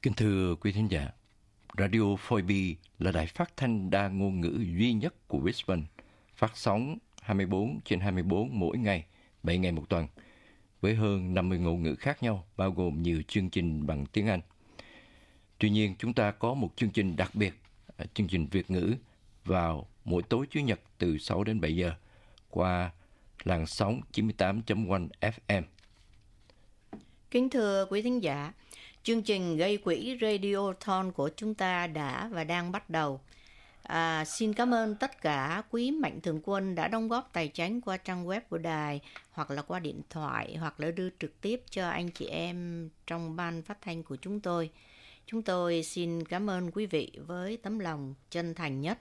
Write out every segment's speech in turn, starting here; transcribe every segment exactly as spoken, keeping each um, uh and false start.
Kính thưa quý thính giả, Radio phôi bi là đài phát thanh đa ngôn ngữ duy nhất của Brisbane, phát sóng hai mươi bốn trên hai mươi bốn mỗi ngày, bảy ngày một tuần, với hơn năm mươi ngôn ngữ khác nhau, bao gồm nhiều chương trình bằng tiếng Anh. Tuy nhiên, chúng ta có một chương trình đặc biệt, chương trình Việt ngữ, vào mỗi tối Chủ nhật từ sáu đến bảy giờ, qua làn sóng chín mươi tám chấm một ép em. Kính thưa quý thính giả, chương trình gây quỹ Radiothon của chúng ta đã và đang bắt đầu. À, xin cảm ơn tất cả quý mạnh thường quân đã đóng góp tài chính qua trang web của đài, hoặc là qua điện thoại, hoặc là đưa trực tiếp cho anh chị em trong ban phát thanh của chúng tôi. Chúng tôi xin cảm ơn quý vị với tấm lòng chân thành nhất.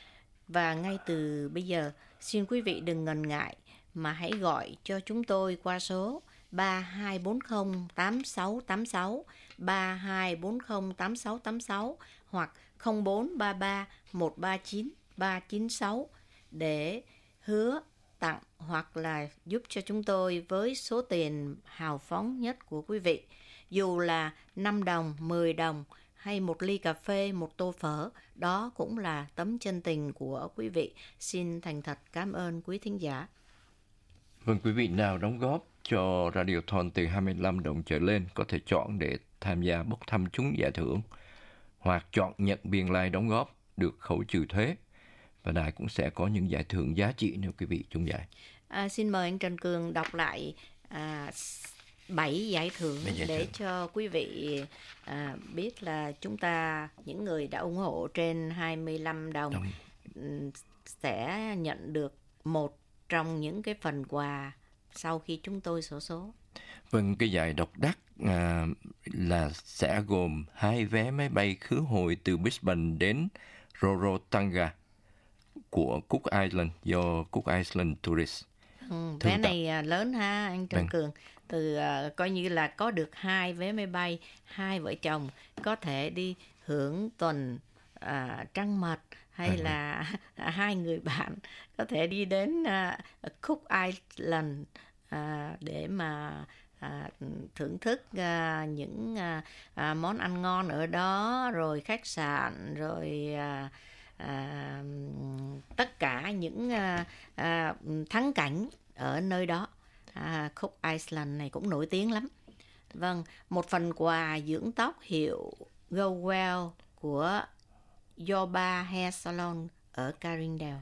Và ngay từ bây giờ, xin quý vị đừng ngần ngại mà hãy gọi cho chúng tôi qua số ba hai bốn không tám sáu tám sáu, ba hai bốn không tám sáu tám sáu hoặc không bốn ba ba một ba chín ba chín sáu để hứa tặng hoặc là giúp cho chúng tôi với số tiền hào phóng nhất của quý vị. Dù là năm đồng, mười đồng hay một ly cà phê, một tô phở, đó cũng là tấm chân tình của quý vị. Xin thành thật cảm ơn quý thính giả. Vâng, quý vị nào đóng góp cho Radiothon từ hai mươi lăm đồng trở lên có thể chọn để tham gia bốc thăm trúng giải thưởng, hoặc chọn nhận biên lai like đóng góp được khấu trừ thuế. Và đài cũng sẽ có những giải thưởng giá trị nếu quý vị trúng giải. À, xin mời anh Trần Cường đọc lại à, bảy giải thưởng giải để thưởng. cho quý vị à, biết là chúng ta, những người đã ủng hộ trên hai mươi lăm đồng, Đúng. sẽ nhận được một trong những cái phần quà sau khi chúng tôi xổ số. Vâng, cái giải độc đắc à, là sẽ gồm hai vé máy bay khứ hồi từ Brisbane đến Rorotonga của Cook Island do Cook Island Tourist. Ừ, vé này tập. lớn ha anh Trần vâng. Cường. Từ uh, coi như là có được hai vé máy bay, hai vợ chồng có thể đi hưởng tuần uh, trăng mật, hay vâng. là hai người bạn có thể đi đến uh, Cook Island uh, để mà À, thưởng thức à, những à, à, món ăn ngon ở đó, rồi khách sạn, rồi à, à, tất cả những à, à, thắng cảnh ở nơi đó. à, Cook Island này cũng nổi tiếng lắm. Vâng, một phần quà dưỡng tóc hiệu Go Well của Yoba Hair Salon ở Carindale.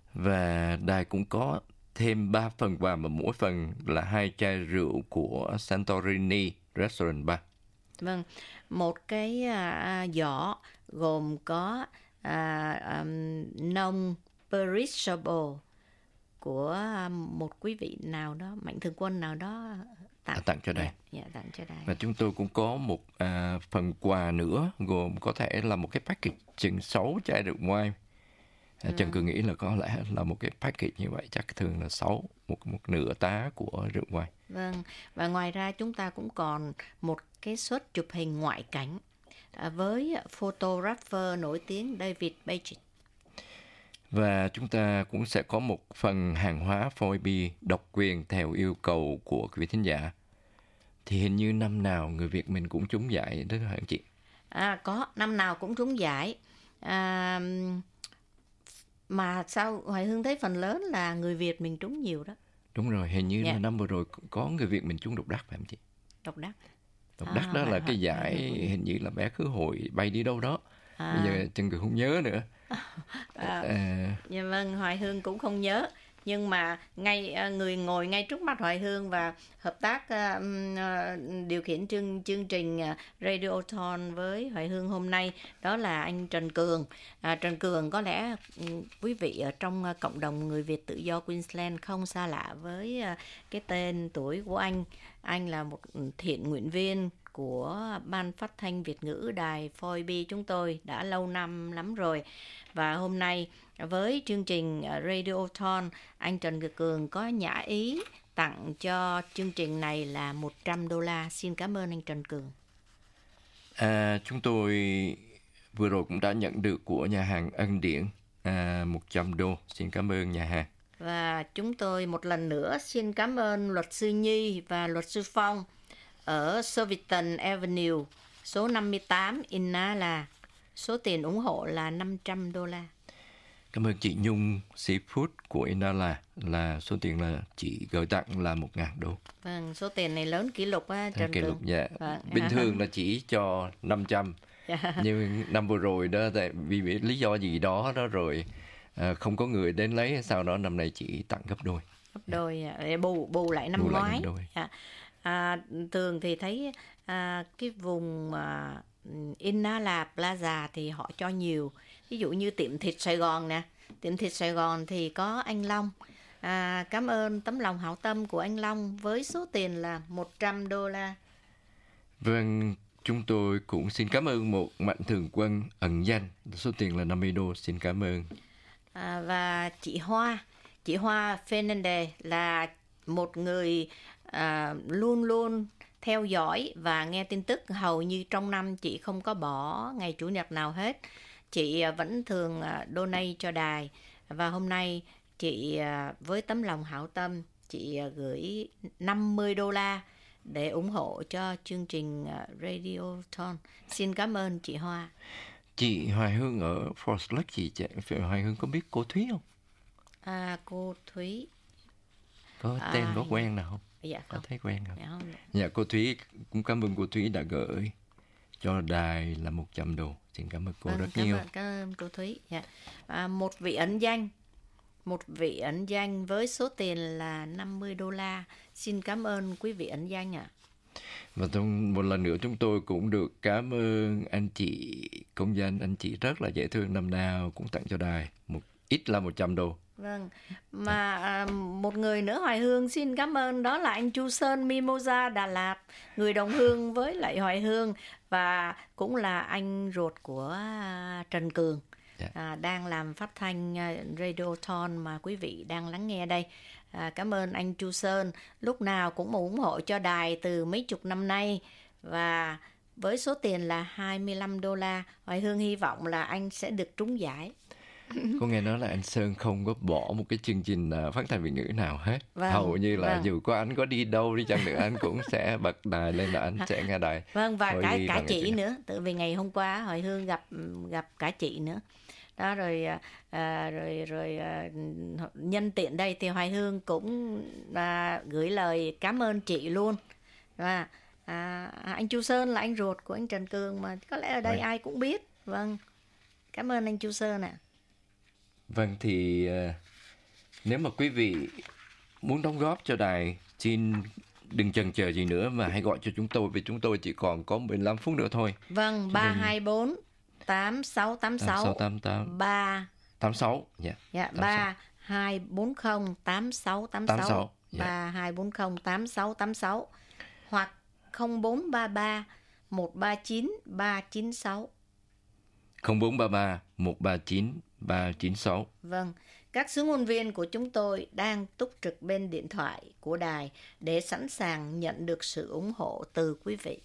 Và đài cũng có thêm ba phần quà, mà mỗi phần là hai chai rượu của Santorini Restaurant Bar. Vâng, một cái à, giỏ gồm có à, um, non perishable của một quý vị nào đó, mạnh thường quân nào đó tặng, à, tặng cho đài. Dạ, dạ, tặng cho đài. Và chúng tôi cũng có một à, phần quà nữa, gồm có thể là một cái package chừng sáu chai rượu wine. À, Trần Cường nghĩ là có lẽ là một cái package như vậy, chắc thường là sáu, một, một nửa tá của rượu wine. Vâng, và ngoài ra chúng ta cũng còn một cái suất chụp hình ngoại cảnh à, với photographer nổi tiếng David Paget. Và chúng ta cũng sẽ có một phần hàng hóa phôi bi độc quyền theo yêu cầu của quý thính giả. Thì hình như năm nào người Việt mình cũng trúng giải đó hả chị? À, có, năm nào cũng trúng giải. À, mà sao Hoài Hương thấy phần lớn là người Việt mình trúng nhiều đó. Đúng rồi, hình như yeah. là năm vừa rồi có người Việt mình trúng độc đắc phải không chị? Độc đắc. Độc đắc à, đó là cái giải hình như là vé khứ hồi bay đi đâu đó. À. Bây giờ Trần Cường không nhớ nữa. À, à. Dạ vâng, Hoài Hương cũng không nhớ. Nhưng mà ngay người ngồi ngay trước mắt Hoài Hương và hợp tác uh, uh, điều khiển chương chương trình uh, Radiothon với Hoài Hương hôm nay, đó là anh Trần Cường. À, Trần Cường có lẽ um, quý vị ở trong uh, cộng đồng người Việt tự do Queensland không xa lạ với uh, cái tên tuổi của anh. Anh là một thiện nguyện viên của Ban Phát thanh Việt ngữ đài phôi bi chúng tôi đã lâu năm lắm rồi. Và hôm nay với chương trình Radiothon, anh Trần Cường có nhã ý tặng cho chương trình này là một trăm đô la. Xin cảm ơn anh Trần Cường. À, chúng tôi vừa rồi cũng đã nhận được của nhà hàng Ân Điển à, một trăm đô. Xin cảm ơn nhà hàng. Và chúng tôi một lần nữa xin cảm ơn luật sư Nhi và luật sư Phong ở Surbiton Avenue, Số năm mươi tám Inala, số tiền ủng hộ là năm trăm đô la. Cảm ơn chị Nhung Seafood của Inala, là số tiền là chị gửi tặng là một ngàn đô. Vâng, số tiền này lớn kỷ lục á, Trần Kỷ Cường. lục, dạ. Vâng. Bình thường là chỉ cho năm trăm. Nhưng năm vừa rồi đó, tại vì lý do gì đó đó rồi à, không có người đến lấy, sau đó năm nay chỉ tặng gấp đôi. Gấp đôi, để bù, bù lại năm Bù lại ngoái. năm đôi. À, à, thường thì thấy à, cái vùng à, Inala Plaza thì họ cho nhiều. Ví dụ như tiệm thịt Sài Gòn nè. Tiệm thịt Sài Gòn thì có anh Long. À, cảm ơn tấm lòng hảo tâm của anh Long với số tiền là một trăm đô la. Vâng, chúng tôi cũng xin cảm ơn một mạnh thường quân ẩn danh, số tiền là năm mươi đô, xin cảm ơn. À, và chị Hoa, chị Hoa Fernandez là một người à, luôn luôn theo dõi và nghe tin tức. Hầu như trong năm chị không có bỏ ngày Chủ nhật nào hết. Chị vẫn thường donate cho đài. Và hôm nay chị với tấm lòng hảo tâm, chị gửi năm mươi đô la để ủng hộ cho chương trình Radiothon. Xin cảm ơn chị Hoa. Chị Hoài Hương ở Forest Lake, chị, chị Hoài Hương có biết cô Thúy không? À, cô Thúy. Có tên à, có quen nào không? Dạ không. Có thấy quen không? Dạ, không. Dạ, cô Thúy, cũng cảm ơn cô Thúy đã gửi cho đài là một trăm đô. Xin cảm ơn cô Vâng, rất cảm nhiều. Ơn, cảm ơn cô Thúy. Dạ. À, một vị ẩn danh, một vị ẩn danh với số tiền là năm mươi đô la. Xin cảm ơn quý vị ẩn danh ạ. À. Và một lần nữa chúng tôi cũng được cảm ơn anh chị công dân, anh chị rất là dễ thương, năm nào cũng tặng cho đài một ít là một trăm đô. Vâng, mà à, một người nữa Hoài Hương xin cảm ơn, đó là anh Chu Sơn Mimosa Đà Lạt, người đồng hương với lại Hoài Hương và cũng là anh ruột của à, Trần Cường. Yeah. À, đang làm phát thanh à, Radiothon mà quý vị đang lắng nghe đây. À, cảm ơn anh Chu Sơn, lúc nào cũng ủng hộ cho đài từ mấy chục năm nay và với số tiền là hai mươi lăm đô la. Hoài Hương hy vọng là anh sẽ được trúng giải. Có nghe nói là anh Sơn không có bỏ một cái chương trình phát thanh Việt ngữ nào hết. Vâng, hầu như là vâng. dù có anh có đi đâu đi chăng nữa anh cũng sẽ bật đài lên là anh sẽ nghe đài. Vâng, và cả cả chị nữa, tự vì ngày hôm qua Hoài Hương gặp gặp cả chị nữa. Đó rồi à, rồi rồi à, nhân tiện đây thì Hoài Hương cũng à, gửi lời cảm ơn chị luôn. Và à, anh Chu Sơn là anh ruột của anh Trần Cường mà có lẽ ở đây vâng. ai cũng biết. Vâng. Cảm ơn anh Chu Sơn ạ. À. Vâng, thì uh, nếu mà quý vị muốn đóng góp cho đài, xin đừng chần chờ gì nữa mà hãy gọi cho chúng tôi, vì chúng tôi chỉ còn có mười lăm phút nữa thôi. Vâng, ba hai bốn tám sáu tám sáu ba tám sáu dạ. Dạ, ba hai bốn không tám sáu tám sáu ba hai bốn không tám sáu tám sáu hoặc không bốn ba ba một ba chín ba chín sáu. không bốn ba ba một ba chín ba chín sáu. Vâng, các sứ ngôn viên của chúng tôi đang túc trực bên điện thoại của đài để sẵn sàng nhận được sự ủng hộ từ quý vị.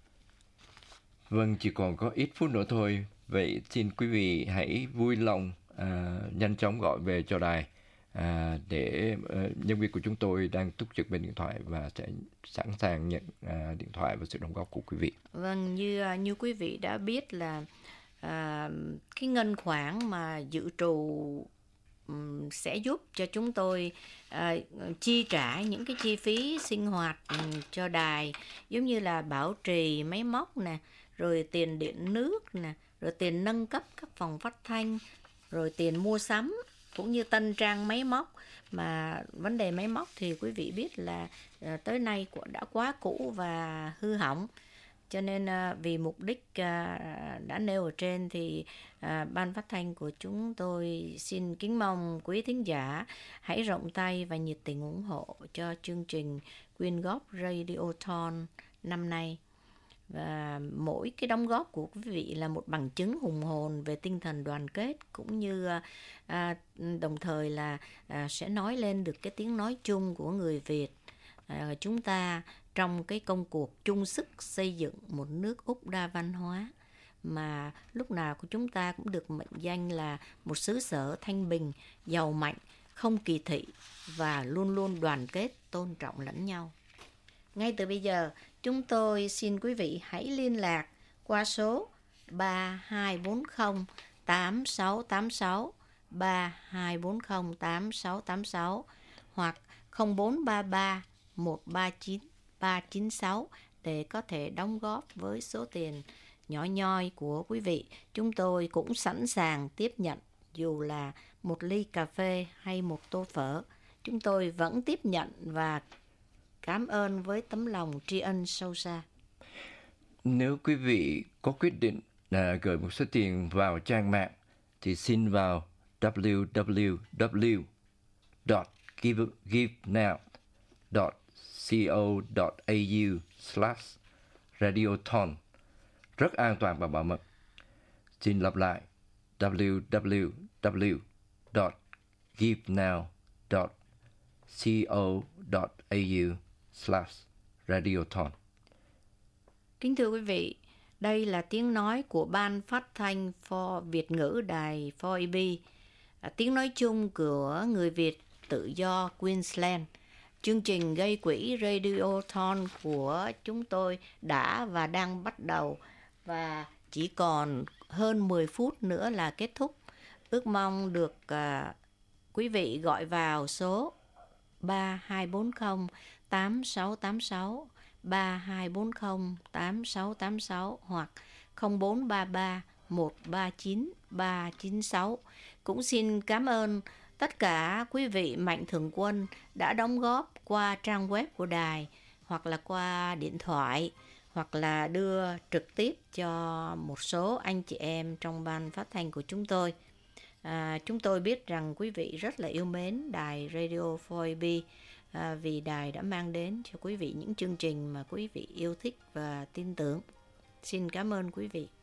Vâng, chỉ còn có ít phút nữa thôi. Vậy xin quý vị hãy vui lòng à, nhanh chóng gọi về cho đài à, để à, nhân viên của chúng tôi đang túc trực bên điện thoại và sẽ sẵn sàng nhận à, điện thoại và sự đóng góp của quý vị. Vâng, như như quý vị đã biết là à, cái ngân khoản mà dự trù um, sẽ giúp cho chúng tôi à, chi trả những cái chi phí sinh hoạt um, cho đài, giống như là bảo trì máy móc nè, rồi tiền điện nước nè, rồi tiền nâng cấp các phòng phát thanh, rồi tiền mua sắm cũng như tân trang máy móc. Mà vấn đề máy móc thì quý vị biết là à, tới nay đã quá cũ và hư hỏng. Cho nên à, vì mục đích à, đã nêu ở trên thì à, ban phát thanh của chúng tôi xin kính mong quý thính giả hãy rộng tay và nhiệt tình ủng hộ cho chương trình quyên góp Radiothon năm nay. Và mỗi cái đóng góp của quý vị là một bằng chứng hùng hồn về tinh thần đoàn kết, cũng như à, đồng thời là à, sẽ nói lên được cái tiếng nói chung của người Việt à, chúng ta trong cái công cuộc chung sức xây dựng một nước Úc đa văn hóa, mà lúc nào của chúng ta cũng được mệnh danh là một xứ sở thanh bình, giàu mạnh, không kỳ thị và luôn luôn đoàn kết, tôn trọng lẫn nhau. Ngay từ bây giờ, chúng tôi xin quý vị hãy liên lạc qua số ba hai bốn không tám sáu tám sáu, ba hai bốn không tám sáu tám sáu hoặc không bốn ba ba một ba chín ba chín sáu để có thể đóng góp với số tiền nhỏ nhoi của quý vị. Chúng tôi cũng sẵn sàng tiếp nhận dù là một ly cà phê hay một tô phở. Chúng tôi vẫn tiếp nhận và cảm ơn với tấm lòng tri ân sâu xa. Nếu quý vị có quyết định là gửi một số tiền vào trang mạng thì xin vào w w w chấm givenow chấm co chấm a u slash radiothon. Rất an toàn và bảo mật. Xin lặp lại w w w chấm givenow chấm co chấm a u slash radiothon. Kính thưa quý vị, đây là tiếng nói của Ban Phát thanh for Việt ngữ Đài four E B, tiếng nói chung của người Việt tự do Queensland. Chương trình gây quỹ Radiothon của chúng tôi đã và đang bắt đầu và chỉ còn hơn mười phút nữa là kết thúc. Ước mong được uh, quý vị gọi vào số ba hai bốn không tám sáu tám sáu, ba hai bốn không tám sáu tám sáu hoặc không bốn ba ba một ba chín ba chín sáu. Cũng xin cảm ơn tất cả quý vị mạnh thường quân đã đóng góp qua trang web của đài hoặc là qua điện thoại hoặc là đưa trực tiếp cho một số anh chị em trong ban phát thanh của chúng tôi. À, chúng tôi biết rằng quý vị rất là yêu mến đài Radio four E B à, vì đài đã mang đến cho quý vị những chương trình mà quý vị yêu thích và tin tưởng. Xin cảm ơn quý vị.